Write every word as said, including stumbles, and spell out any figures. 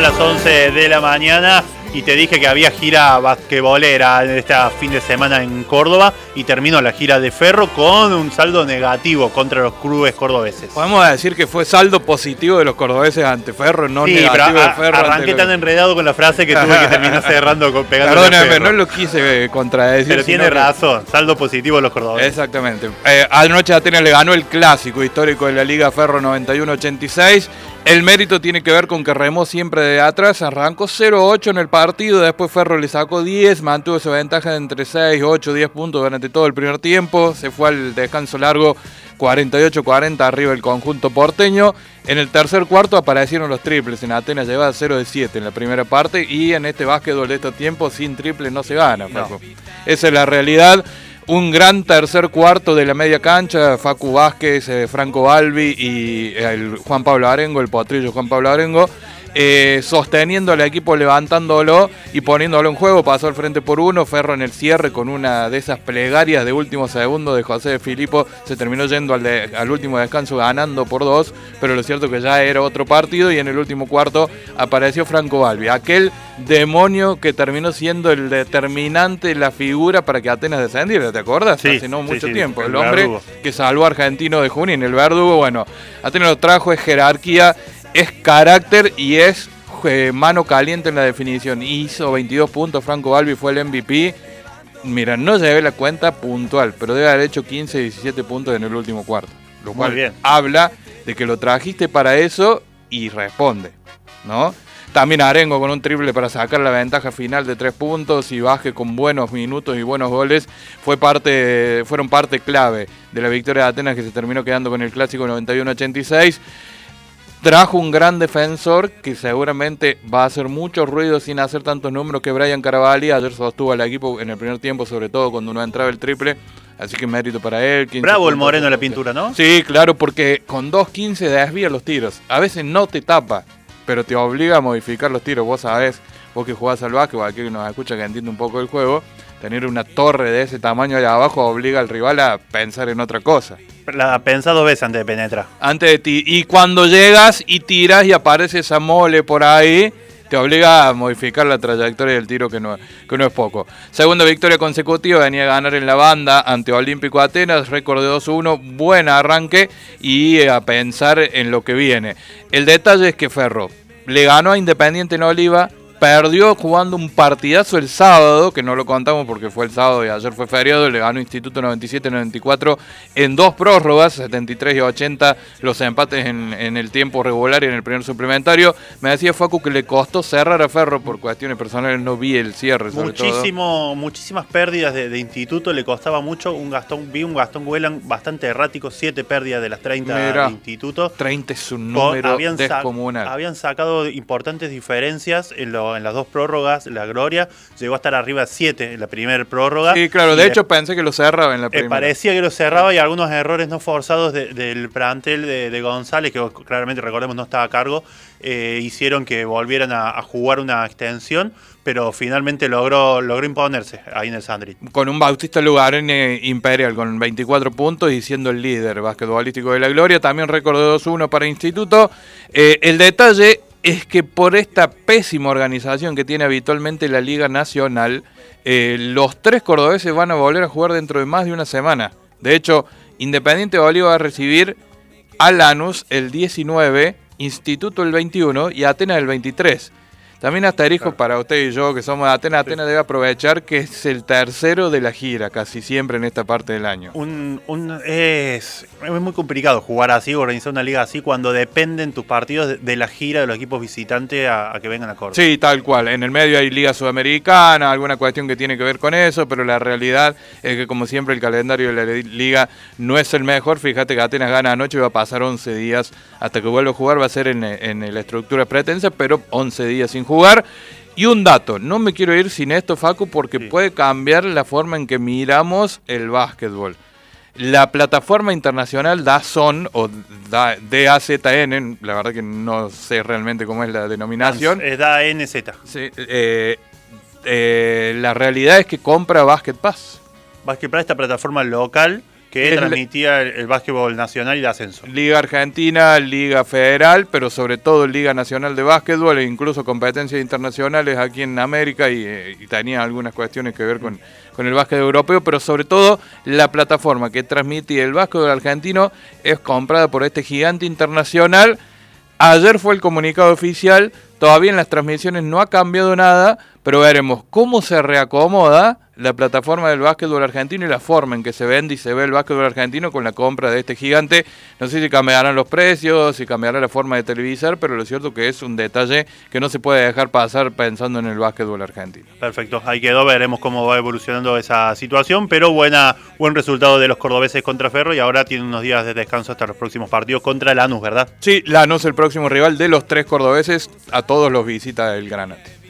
las once de la mañana y te dije que había gira basquetbolera en este fin de semana en Córdoba y terminó la gira de Ferro con un saldo negativo contra los clubes cordobeses. Podemos decir que fue saldo positivo de los cordobeses ante Ferro, no sí, negativo pero a, de Ferro. Arranqué ante tan los... enredado con la frase que tuve que terminar cerrando con pegando. Perdóname, no lo quise contradecir. Pero tiene razón, saldo positivo de los cordobeses. Exactamente. Eh, anoche Atenas le ganó el clásico histórico de la Liga Ferro noventa y uno ochenta y seis. El mérito tiene que ver con que remó siempre de atrás, arrancó cero ocho en el partido, después Ferro le sacó diez, mantuvo esa ventaja de entre seis, ocho, diez puntos durante todo el primer tiempo, se fue al descanso largo cuarenta y ocho cuarenta arriba el conjunto porteño. En el tercer cuarto aparecieron los triples, en Atenas llevaba cero de siete en la primera parte y en este básquetbol de estos tiempos sin triple no se gana, Facu. No. Esa es la realidad. Un gran tercer cuarto de la media cancha, Facu Vázquez, eh, Franco Balbi y el Juan Pablo Arengo, el potrillo Juan Pablo Arengo, eh, sosteniendo al equipo, levantándolo y poniéndolo en juego. Pasó al frente por uno, Ferro en el cierre con una de esas plegarias de último segundo de José de Filipo, se terminó yendo al, de, al último descanso ganando por dos, pero lo cierto que ya era otro partido y en el último cuarto apareció Franco Balbi, aquel demonio que terminó siendo el determinante, la figura para que Atenas descendiera, ¿te acuerdas? Sí, Hace no sí, mucho sí, tiempo, el el hombre verdugo que salvó a Argentino de Junín, el verdugo. Bueno, Atenas lo trajo, es jerarquía, es carácter y es eh, mano caliente en la definición. Hizo veintidós puntos, Franco Balbi fue el M V P. Mira, no llevé la cuenta puntual, pero debe haber hecho quince, diecisiete puntos en el último cuarto, lo cual Muy bien. habla de que lo trajiste para eso y responde, ¿no? También Arengo con un triple para sacar la ventaja final de tres puntos y Vázquez con buenos minutos y buenos goles. Fue parte, fueron parte clave de la victoria de Atenas, que se terminó quedando con el clásico noventa y uno ochenta y seis. Trajo un gran defensor que seguramente va a hacer mucho ruido sin hacer tantos números que Brian Caravalli. Ayer sostuvo al equipo en el primer tiempo, sobre todo cuando no entraba el triple. Así que mérito para él. Bravo el Moreno en la pintura, ¿no? Sí, claro, porque con dos quince desvía los tiros. A veces no te tapa, pero te obliga a modificar los tiros. Vos sabés, vos que jugás al básquet, aquí que nos escucha que entiende un poco el juego, tener una torre de ese tamaño allá abajo obliga al rival a pensar en otra cosa. La pensá dos veces antes de penetrar. Antes de ti. Y cuando llegas y tiras y aparece esa mole por ahí, te obliga a modificar la trayectoria del tiro, que no, que no es poco. Segunda victoria consecutiva, venía a ganar en la banda ante Olímpico Atenas, récord de dos uno, buen arranque y a pensar en lo que viene. El detalle es que Ferro le ganó a Independiente en Oliva, perdió jugando un partidazo el sábado, que no lo contamos porque fue el sábado y ayer fue feriado, le ganó Instituto noventa y siete noventa y cuatro en dos prórrogas, setenta y tres y ochenta, los empates en, en el tiempo regular y en el primer suplementario. Me decía Facu que le costó cerrar a Ferro por cuestiones personales, no vi el cierre sobre Muchísimo, todo. Muchísimas pérdidas de, de Instituto, le costaba mucho, un Gastón, vi un Gastón Huelan bastante errático, siete pérdidas de las treinta Mira, de Instituto. treinta es un número habían descomunal. Sa habían sacado importantes diferencias en, lo, en las dos prórrogas, la Gloria llegó a estar arriba de siete en la primera prórroga. Sí, claro, de hecho pensé que lo cerraba en la eh, primera. Parecía que lo cerraba y algunos errores no forzados de, del plantel de, de González, que claramente recordemos no estaba a cargo, eh, hicieron que volvieran a, a jugar una extensión, pero finalmente logró, logró imponerse ahí en el Sandri. Con un Bautista Lugarene Imperial con veinticuatro puntos y siendo el líder basquetbolístico de la Gloria, también récord de dos uno para Instituto. Eh, el detalle es que por esta pésima organización que tiene habitualmente la Liga Nacional, eh, los tres cordobeses van a volver a jugar dentro de más de una semana. De hecho, Independiente Bolívar va a recibir a Lanús el diecinueve, Instituto el veintiuno y Atenas el veintitrés. También asterisco claro. Para usted y yo, que somos de Atenas. Atenas debe aprovechar que es el tercero de la gira, casi siempre en esta parte del año. Un, un, es, es muy complicado jugar así, organizar una liga así, cuando dependen tus partidos de, de la gira de los equipos visitantes a, a que vengan a Córdoba. Sí, tal cual. En el medio hay Liga Sudamericana, alguna cuestión que tiene que ver con eso, pero la realidad es que, como siempre, el calendario de la liga no es el mejor. Fíjate que Atenas gana anoche y va a pasar once días hasta que vuelva a jugar. Va a ser en, en la estructura pretensa, pero once días sin jugar. Y un dato, no me quiero ir sin esto, Facu, porque sí. puede cambiar la forma en que miramos el básquetbol. La plataforma internacional DAZN, o D A Z N, la verdad que no sé realmente cómo es la denominación. Es D A N Z. Sí, eh, eh, la realidad es que compra Basket Pass. Basket Pass, esta plataforma local que Es transmitía el, el básquetbol nacional y el ascenso. Liga Argentina, Liga Federal, pero sobre todo Liga Nacional de Básquetbol e incluso competencias internacionales aquí en América y, y tenía algunas cuestiones que ver con, con el básquet europeo, pero sobre todo la plataforma que transmite el básquetbol argentino es comprada por este gigante internacional. Ayer fue el comunicado oficial, todavía en las transmisiones no ha cambiado nada, pero veremos cómo se reacomoda la plataforma del básquetbol argentino y la forma en que se vende y se ve el básquetbol argentino con la compra de este gigante. No sé si cambiarán los precios, si cambiará la forma de televisar, pero lo cierto que es un detalle que no se puede dejar pasar pensando en el básquetbol argentino. Perfecto, ahí quedó, veremos cómo va evolucionando esa situación, pero buena, buen resultado de los cordobeses contra Ferro y ahora tienen unos días de descanso hasta los próximos partidos contra Lanús, ¿verdad? Sí, Lanús el próximo rival de los tres cordobeses, a todos los visita el Granate.